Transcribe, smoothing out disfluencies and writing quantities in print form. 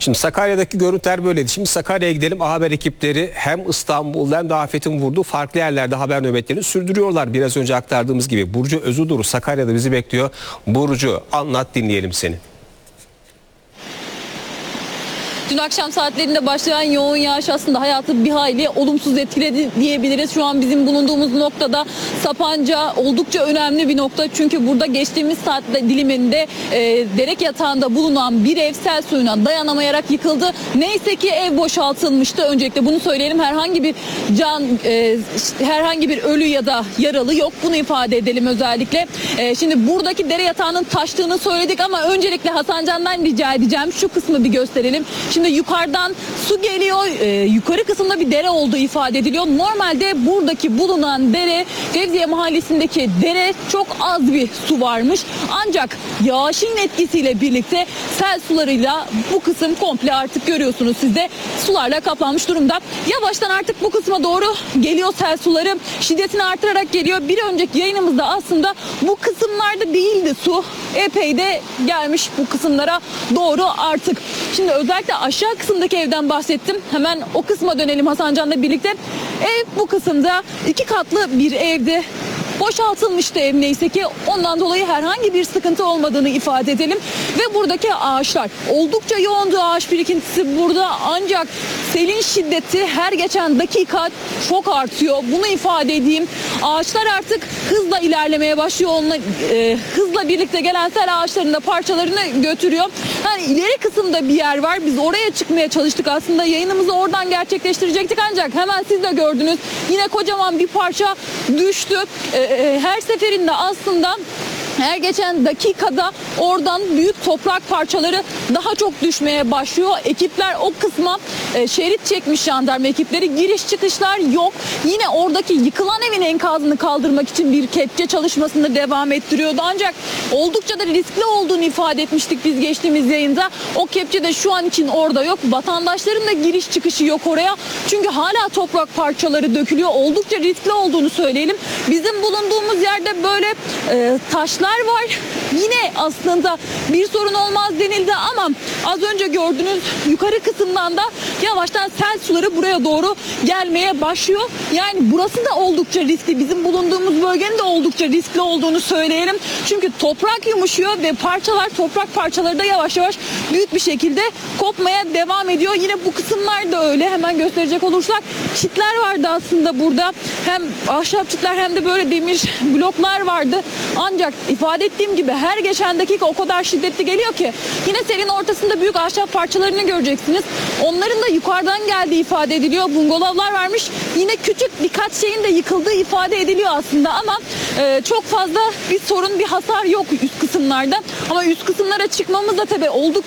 Şimdi Sakarya'daki görüntüler böyleydi. Şimdi Sakarya'ya gidelim. Haber ekipleri hem İstanbul'da hem de afetin vurduğu farklı yerlerde haber nöbetlerini sürdürüyorlar. Biraz önce aktardığımız gibi. Burcu Özuduru Sakarya'da bizi bekliyor. Burcu, anlat, dinleyelim seni. Dün akşam saatlerinde başlayan yoğun yağış aslında hayatı bir hayli olumsuz etkiledi diyebiliriz. Şu an bizim bulunduğumuz noktada Sapanca oldukça önemli bir nokta. Çünkü burada geçtiğimiz saat diliminde derek yatağında bulunan bir ev sel suyuna dayanamayarak yıkıldı. Neyse ki ev boşaltılmıştı. Öncelikle bunu söyleyelim. Herhangi bir ölü ya da yaralı yok. Bunu ifade edelim özellikle. Şimdi buradaki dere yatağının taştığını söyledik ama öncelikle Hasan Can'dan rica edeceğim. Şu kısmı bir gösterelim. Şimdi yukarıdan su geliyor. Yukarı kısımda bir dere olduğu ifade ediliyor. Normalde buradaki bulunan dere, Fevziye Mahallesi'ndeki dere, çok az bir su varmış. Ancak yağışın etkisiyle birlikte sel sularıyla bu kısım komple artık görüyorsunuz siz de sularla kaplanmış durumda. Yavaştan artık bu kısma doğru geliyor sel suları. Şiddetini artırarak geliyor. Bir önceki yayınımızda aslında bu kısımlarda değildi su. Epey de gelmiş bu kısımlara doğru artık. Şimdi özellikle aşağı kısımdaki evden bahsettim. Hemen o kısma dönelim Hasan Can'la birlikte. Ev bu kısımda 2 katlı bir evdi. Boşaltılmıştı ev neyse ki. Ondan dolayı herhangi bir sıkıntı olmadığını ifade edelim. Ve buradaki ağaçlar oldukça yoğundu, ağaç birikintisi burada. Ancak selin şiddeti her geçen dakika çok artıyor. Bunu ifade edeyim. Ağaçlar artık hızla ilerlemeye başlıyor. Hızla birlikte gelen sel ağaçlarının da parçalarını götürüyor. Yani ileri kısımda bir yer var. Biz oraya çıkmaya çalıştık aslında. Yayınımızı oradan gerçekleştirecektik ancak hemen siz de gördünüz. Yine kocaman bir parça düştü. Her seferinde aslında her geçen dakikada oradan büyük toprak parçaları daha çok düşmeye başlıyor. Ekipler o kısma şerit çekmiş, jandarma ekipleri. Giriş çıkışlar yok. Yine oradaki yıkılan evin enkazını kaldırmak için bir kepçe çalışmasını devam ettiriyordu. Ancak oldukça da riskli olduğunu ifade etmiştik biz geçtiğimiz yayında. O kepçe de şu an için orada yok. Vatandaşların da giriş çıkışı yok oraya. Çünkü hala toprak parçaları dökülüyor. Oldukça riskli olduğunu söyleyelim. Bizim bulunduğumuz yerde böyle taşlar var. Yine aslında bir sorun olmaz denildi ama az önce gördüğünüz yukarı kısımdan da yavaştan sel suları buraya doğru gelmeye başlıyor. Yani burası da oldukça riskli. Bizim bulunduğumuz bölgenin de oldukça riskli olduğunu söyleyelim. Çünkü toprak yumuşuyor ve toprak parçaları da yavaş yavaş büyük bir şekilde kopmaya devam ediyor. Yine bu kısımlar da öyle. Hemen gösterecek olursak çitler vardı aslında burada. Hem ahşap çitler hem de böyle demir bloklar vardı. Ancak ifade ettiğim gibi her geçen dakika o kadar şiddetli geliyor ki yine selin ortasında büyük ahşap parçalarını göreceksiniz. Onların da yukarıdan geldiği ifade ediliyor. Bungalovlar varmış. Yine küçük birkaç şeyin de yıkıldığı ifade ediliyor aslında ama çok fazla bir sorun, bir hasar yok üst kısımlarda. Ama üst kısımlara çıkmamız da tabii oldukça